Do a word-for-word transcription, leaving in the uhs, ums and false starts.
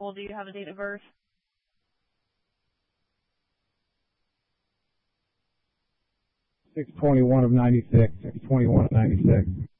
vehicle. Do you have a date of birth? six twenty-one of ninety-six. six twenty-one of ninety-six.